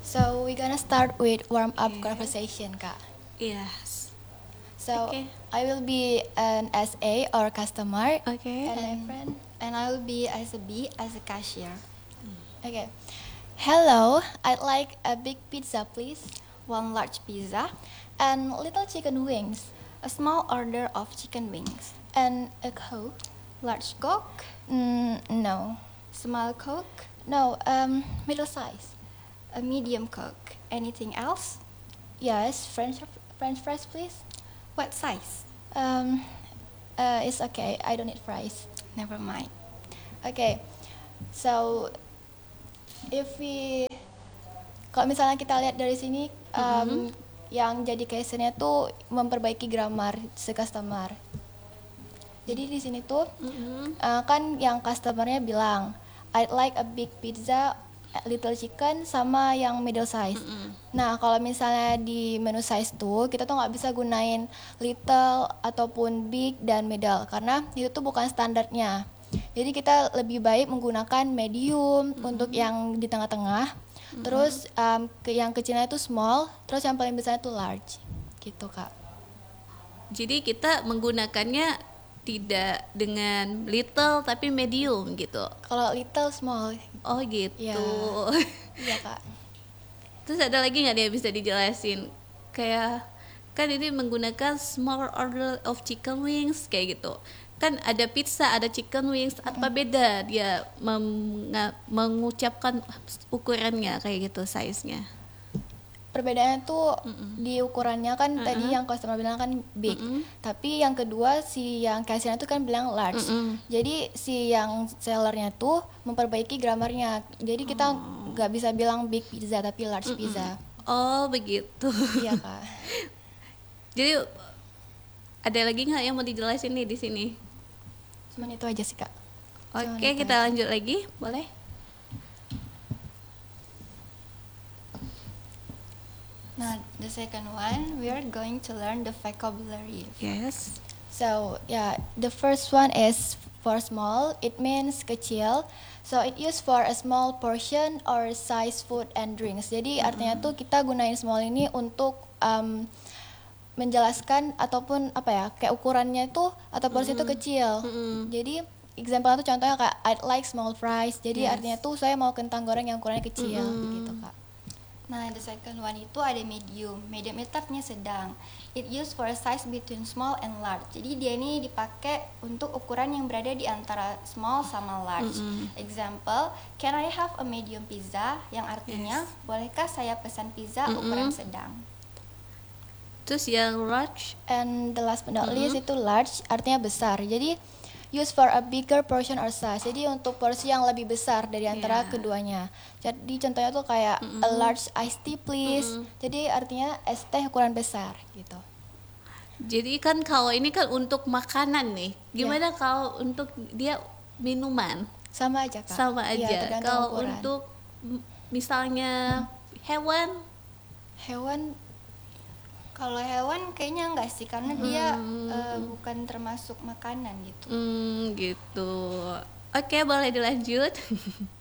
So we're gonna start with warm up Okay. conversation, Kak. Yes. So Okay. I will be an SA or customer, Okay. and my friend, And I will be as a B as a cashier. okay. Hello, I'd like a big pizza, please, One large pizza, and little chicken wings, a small order of chicken wings, and a Coke. large Coke, No, small Coke, no, middle size. a medium Coke. Anything else? Yes, French fries, please. What size? Um, it's okay. I don't need fries. Never mind. Okay, so kalau misalnya kita lihat dari sini, yang jadi case-nya tuh memperbaiki grammar si customer. Jadi di sini tuh kan yang customernya bilang, I'd like a big pizza, little chicken, sama yang middle size. Nah kalau misalnya di menu size tuh kita tuh nggak bisa gunain little ataupun big dan middle karena itu tuh bukan standarnya. Jadi kita lebih baik menggunakan medium untuk yang di tengah-tengah, terus yang kecilnya itu small, terus yang paling besar itu large, gitu Kak. Jadi kita menggunakannya tidak dengan little tapi medium gitu. Kalau little, small, Oh gitu. Ya. iya Kak. Terus ada lagi nggak dia bisa dijelasin? Kayak kan ini menggunakan small order of chicken wings kayak gitu. Kan ada pizza, ada chicken wings, apa beda dia mengucapkan ukurannya kayak gitu, size-nya? Perbedaannya tuh di ukurannya kan tadi yang customer bilang kan big, tapi yang kedua si yang cashiernya tuh kan bilang large. Jadi si yang sellernya tuh memperbaiki grammarnya. Jadi kita nggak bisa bilang big pizza tapi large pizza. Oh begitu. Iya Kak. Jadi ada lagi nggak yang mau dijelasin nih di sini? Cuman itu aja sih Kak. Oke, kita lanjut lagi, boleh? Now, the second one, we are going to learn the vocabulary. Yes. So the first one is for small. It means kecil. So it used for a small portion or size food and drinks. Jadi artinya tuh kita gunain small ini untuk menjelaskan ataupun apa ya, kayak ukurannya itu atau porsi itu kecil. Jadi example tuh contohnya kayak I'd like small fries. Jadi artinya tuh saya mau kentang goreng yang ukurannya kecil gitu Kak. Nah, the second one itu ada medium. Medium itu artinya sedang. It used for a size between small and large. Jadi dia ini dipakai untuk ukuran yang berada di antara small sama large. Example, can I have a medium pizza? Yang artinya, bolehkah saya pesan pizza ukuran sedang? Terus yang large? And the last but not least itu large artinya besar. Jadi used for a bigger portion or size. Jadi untuk porsi yang lebih besar dari antara keduanya. Jadi contohnya tuh kayak a large iced tea please. Jadi artinya es teh ukuran besar gitu. Jadi kan kalau ini kan untuk makanan nih. Gimana kalau untuk dia minuman? Sama aja Kak. Sama Iya, aja. tergantung Kalau ukuran. untuk misalnya hewan, Kalau hewan kayaknya enggak sih, karena dia bukan termasuk makanan gitu. gitu. Oke, boleh dilanjut.